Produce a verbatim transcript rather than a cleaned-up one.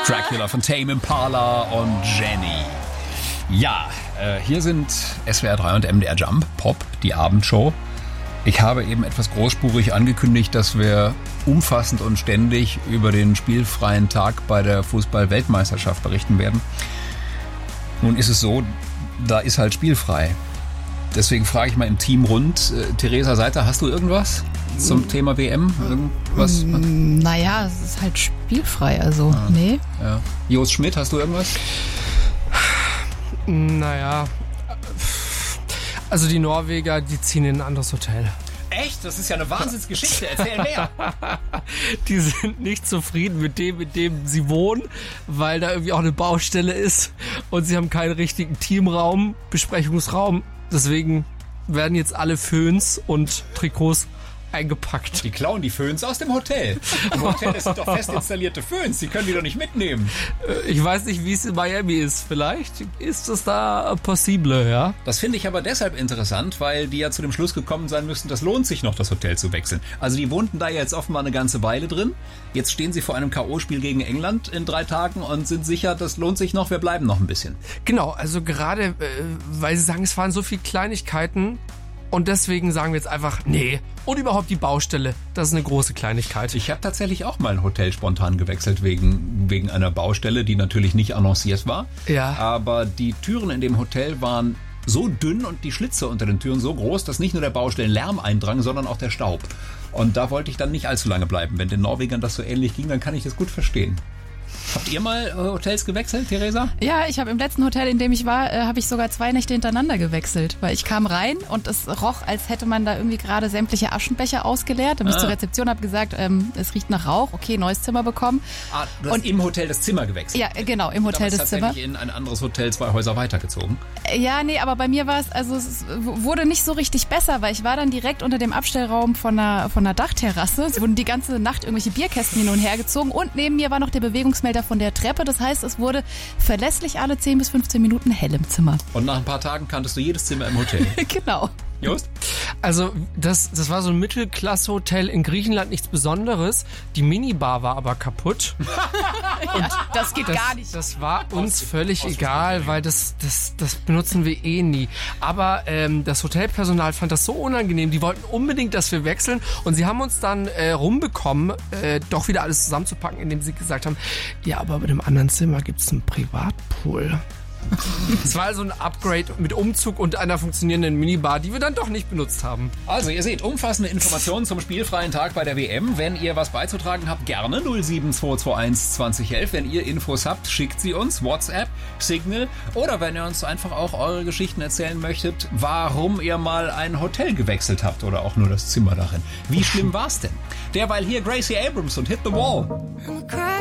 Dracula von Tame Impala und Jenny. Ja, äh, hier sind S W R drei und M D R Jump, Pop, die Abendshow. Ich habe eben etwas großspurig angekündigt, dass wir umfassend und ständig über den spielfreien Tag bei der Fußball-Weltmeisterschaft berichten werden. Nun ist es so, da ist halt spielfrei. Deswegen frage ich mal im Team rund. Äh, Theresa Seiter, hast du irgendwas zum Thema W M? Irgendwas? Naja, es ist halt spielfrei, also ah, nee. Ja. Jos Schmidt, hast du irgendwas? Naja, also die Norweger, die ziehen in ein anderes Hotel. Echt? Das ist ja eine Wahnsinnsgeschichte. Erzähl mehr. Die sind nicht zufrieden mit dem, mit dem sie wohnen, weil da irgendwie auch eine Baustelle ist und sie haben keinen richtigen Teamraum, Besprechungsraum. Deswegen werden jetzt alle Föhns und Trikots eingepackt. Die klauen die Föhns aus dem Hotel. Im Hotel, das sind doch fest installierte Föhns. Die können die doch nicht mitnehmen. Ich weiß nicht, wie es in Miami ist. Vielleicht ist es da possible, ja. Das finde ich aber deshalb interessant, weil die ja zu dem Schluss gekommen sein müssten, das lohnt sich noch, das Hotel zu wechseln. Also die wohnten da jetzt offenbar eine ganze Weile drin. Jetzt stehen sie vor einem K O-Spiel gegen England in drei Tagen und sind sicher, das lohnt sich noch, wir bleiben noch ein bisschen. Genau, also gerade, äh, weil sie sagen, es waren so viele Kleinigkeiten. Und deswegen sagen wir jetzt einfach, nee. Und überhaupt die Baustelle, das ist eine große Kleinigkeit. Ich habe tatsächlich auch mal ein Hotel spontan gewechselt wegen, wegen einer Baustelle, die natürlich nicht annonciert war. Ja. Aber die Türen in dem Hotel waren so dünn und die Schlitze unter den Türen so groß, dass nicht nur der Baustellenlärm eindrang, sondern auch der Staub. Und da wollte ich dann nicht allzu lange bleiben. Wenn den Norwegern das so ähnlich ging, dann kann ich das gut verstehen. Habt ihr mal äh, Hotels gewechselt, Theresa? Ja, ich habe im letzten Hotel, in dem ich war, äh, habe ich sogar zwei Nächte hintereinander gewechselt. Weil ich kam rein und es roch, als hätte man da irgendwie gerade sämtliche Aschenbecher ausgeleert. Dann bin ich ah. zur Rezeption, habe gesagt, ähm, es riecht nach Rauch. Okay, neues Zimmer bekommen. Ah, du hast und im Hotel das Zimmer gewechselt? Ja, genau, im Hotel das Zimmer. Tatsächlich in ein anderes Hotel zwei Häuser weitergezogen? Ja, nee, aber bei mir war es, also es wurde nicht so richtig besser, weil ich war dann direkt unter dem Abstellraum von einer, von einer Dachterrasse. Es wurden die ganze Nacht irgendwelche Bierkästen hin und her gezogen und neben mir war noch der Bewegungsmelder von der Treppe. Das heißt, es wurde verlässlich alle zehn bis fünfzehn Minuten hell im Zimmer. Und nach ein paar Tagen kanntest du jedes Zimmer im Hotel? Genau. Just? Also das, das war so ein Mittelklasse-Hotel in Griechenland, nichts Besonderes. Die Minibar war aber kaputt. Und ja, das geht das, gar nicht. Das war uns völlig egal, weil das, das, das benutzen wir eh nie. Aber ähm, das Hotelpersonal fand das so unangenehm. Die wollten unbedingt, dass wir wechseln. Und sie haben uns dann äh, rumbekommen, äh, doch wieder alles zusammenzupacken, indem sie gesagt haben, ja, aber bei dem anderen Zimmer gibt es einen Privatpool. Es war also ein Upgrade mit Umzug und einer funktionierenden Minibar, die wir dann doch nicht benutzt haben. Also ihr seht, umfassende Informationen zum spielfreien Tag bei der W M. Wenn ihr was beizutragen habt, gerne null sieben zwei zwei eins zwanzig elf. Wenn ihr Infos habt, schickt sie uns, WhatsApp, Signal. Oder wenn ihr uns einfach auch eure Geschichten erzählen möchtet, warum ihr mal ein Hotel gewechselt habt oder auch nur das Zimmer darin. Wie schlimm war's denn? Derweil hier Gracie Abrams und Hit the Wall.